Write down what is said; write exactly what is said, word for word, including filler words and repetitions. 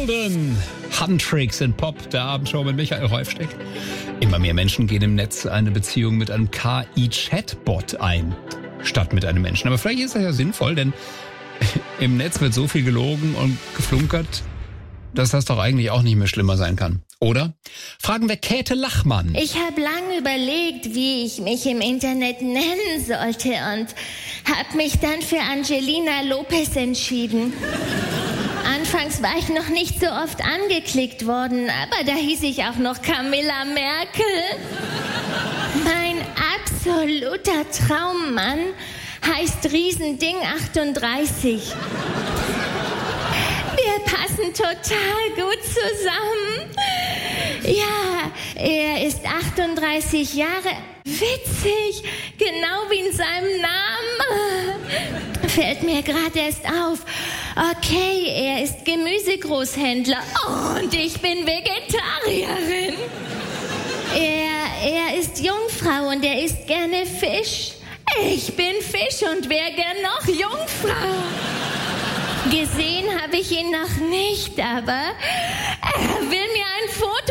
Golden. Handtricks in Pop, der Abendshow mit Michael Häufsteck. Immer mehr Menschen gehen im Netz eine Beziehung mit einem K I-Chatbot ein, statt mit einem Menschen. Aber vielleicht ist das ja sinnvoll, denn im Netz wird so viel gelogen und geflunkert, dass das doch eigentlich auch nicht mehr schlimmer sein kann. Oder? Fragen wir Käthe Lachmann. Ich habe lange überlegt, wie ich mich im Internet nennen sollte und habe mich dann für Angelina Lopez entschieden. Anfangs war ich noch nicht so oft angeklickt worden, aber da hieß ich auch noch Camilla Merkel. Mein absoluter Traummann heißt Riesending achtunddreißig. Wir passen total gut zusammen. Ja, er ist achtunddreißig Jahre. Witzig, genau wie in seinem Namen. Fällt mir gerade erst auf. Okay, er ist Gemüsegroßhändler und ich bin Vegetarierin. Er, er ist Jungfrau und er isst gerne Fisch. Ich bin Fisch und wäre gern noch Jungfrau. Gesehen habe ich ihn noch nicht, aber er will mir ein Foto